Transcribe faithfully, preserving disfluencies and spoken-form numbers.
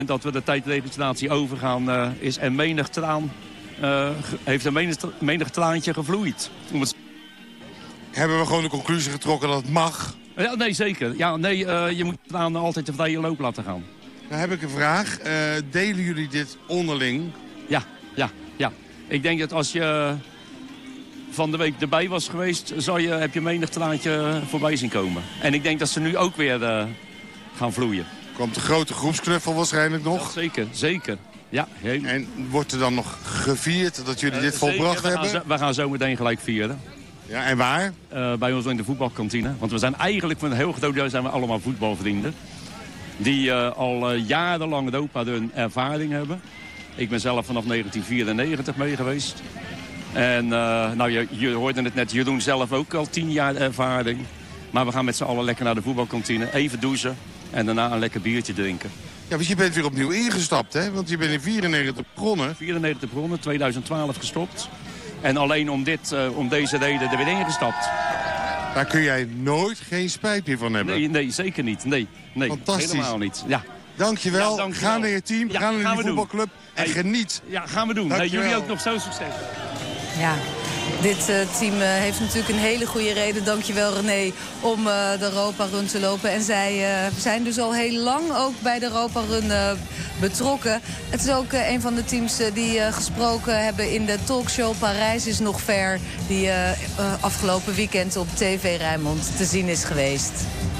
Dat we de tijdregistratie overgaan uh, is en menig traan, uh, heeft een menig, menig traantje gevloeid. Het... Hebben we gewoon de conclusie getrokken dat het mag? Ja, nee, zeker. Ja, nee, uh, je moet traan altijd de vrije loop laten gaan. Dan heb ik een vraag. Uh, delen jullie dit onderling? Ja, ja, ja. Ik denk dat als je van de week erbij was geweest, zou je, heb je menig traantje voorbij zien komen. En ik denk dat ze nu ook weer uh, gaan vloeien. Komt de grote groepsknuffel waarschijnlijk nog? Ja, zeker, zeker. Ja, heel... En wordt er dan nog gevierd dat jullie uh, dit volbracht zeker, we hebben? Gaan zo, we gaan zo meteen gelijk vieren. Ja, en waar? Uh, bij ons in de voetbalkantine. Want we zijn eigenlijk van een heel groot deel zijn we allemaal voetbalvrienden. Die uh, al uh, jarenlang Europa hun ervaring hebben. Ik ben zelf vanaf negentien vierennegentig mee geweest. En uh, nou, je, je hoorde het net, Jeroen zelf ook al tien jaar ervaring. Maar we gaan met z'n allen lekker naar de voetbalkantine. Even douchen en daarna een lekker biertje drinken. Ja, want je bent weer opnieuw ingestapt, hè? Want je bent in vierennegentig begonnen. vierennegentig begonnen, tweeduizend twaalf gestopt. En alleen om, dit, uh, om deze reden er weer ingestapt. Daar kun jij nooit geen spijt meer van hebben. Nee, nee zeker niet. Nee, nee, fantastisch. Helemaal niet. Ja. Dankjewel. Ja, dankjewel. Ga naar je team, ja, ga naar die voetbalclub doen. en hey, geniet. Ja, gaan we doen. Hey, jullie ook nog zo succes. Ja. Dit uh, team uh, heeft natuurlijk een hele goede reden, dankjewel René, om uh, de Europa Run te lopen. En zij uh, zijn dus al heel lang ook bij de Europa Run uh, betrokken. Het is ook uh, een van de teams uh, die uh, gesproken hebben in de talkshow Parijs is nog ver, die uh, uh, afgelopen weekend op T V Rijnmond te zien is geweest.